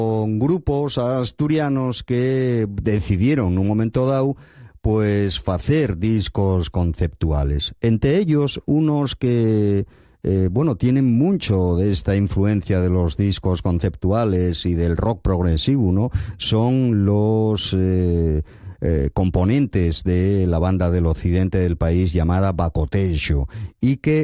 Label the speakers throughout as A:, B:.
A: con grupos asturianos que decidieron nun momento dado pues facer discos conceptuales. Entre ellos unos que tienen mucho de esta influencia de los discos conceptuales y del rock progresivo, ¿no? Son los componentes de la banda del occidente del país llamada Bacotejo, y que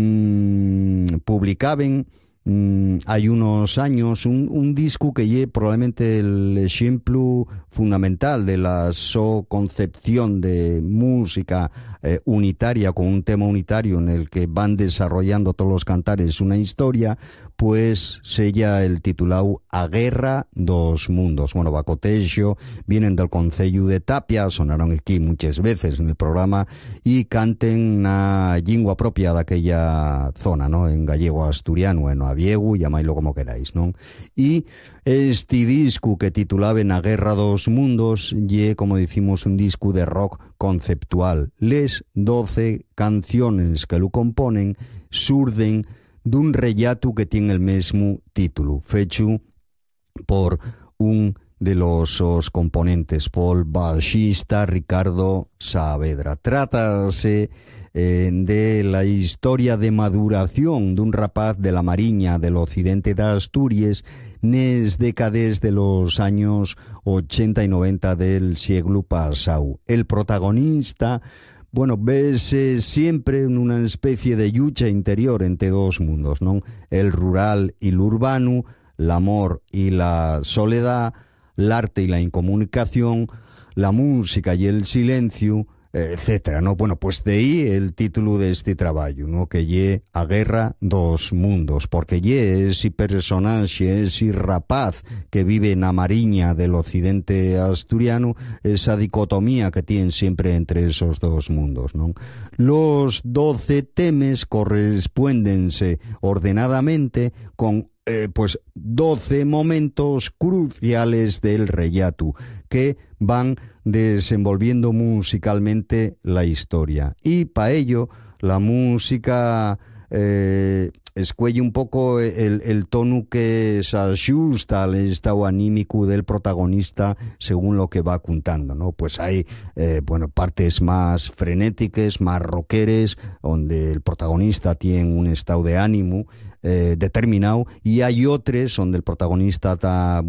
A: publicaban hay unos años un disco que lle probablemente el ejemplo fundamental de la concepción de música unitaria, con un tema unitario en el que van desarrollando todos los cantares una historia, pues sella el titulado A Guerra dos Mundos. Bueno, Bacotejo vienen del concello de Tapia, sonaron aquí muchas veces en el programa, y canten na lingua propia de aquella zona, ¿no? En gallego asturiano, en aviegu, llamáislo como queráis, ¿no? Y este disco que titulaban A Guerra dos Mundos ye, como decimos, un disco de rock conceptual. Les 12 canciones que lo componen surden d'un relato que tiene el mismo título, fecho por un de los componentes, por el baixista Ricardo Saavedra. Trátase de la historia de maduración d'un rapaz de la Mariña del occidente de Asturias nes décadas de los años 80 y 90 del siglo pasado. El protagonista, ves siempre en una especie de lucha interior entre dos mundos, ¿no? El rural y el urbano, el amor y la soledad, el arte y la incomunicación, la música y el silencio, etcétera, ¿no? Bueno, pues de ahí el título de este trabajo, ¿no? Que lle A Guerra dos Mundos, porque lle ese personaje, ese rapaz que vive en la Mariña del occidente asturiano, esa dicotomía que tienen siempre entre esos dos mundos, ¿no? Los 12 temas correspondense ordenadamente con 12 momentos cruciales del relato que van desenvolviendo musicalmente la historia. Y para ello la música escuelle un poco el tono que se ajusta al estado anímico del protagonista según lo que va contando, ¿no? Pues hay partes más frenéticas, más rockeres, donde el protagonista tiene un estado de ánimo determinado, y hay otras donde el protagonista está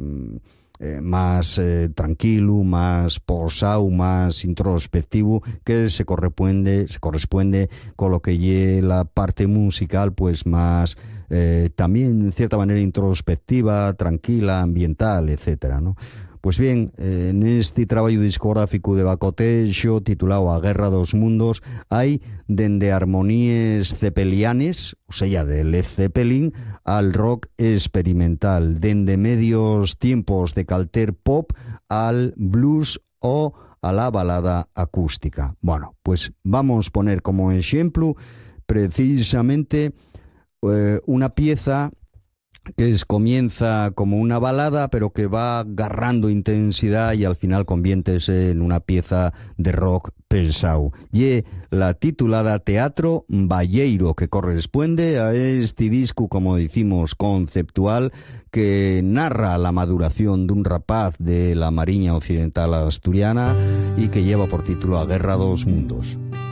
A: más tranquilo, más posado, más introspectivo, que se corresponde con lo que lle la parte musical, pues más también en cierta manera introspectiva, tranquila, ambiental, etcétera, ¿no? Pues bien, en este trabajo discográfico de Bacotejo titulado A Guerra dos Mundos hay dende armonías cepelianes, o sea, de Led Zeppelin, al rock experimental, dende medios tiempos de calter pop al blues o a la balada acústica. Bueno, pues vamos a poner como ejemplo precisamente una pieza que comienza como una balada, pero que va agarrando intensidad y al final conviértese en una pieza de rock pesado. Y la titulada Teatro Balleiro, que corresponde a este disco, como decimos, conceptual, que narra la maduración de un rapaz de la Mariña occidental asturiana y que lleva por título A Guerra dos Mundos.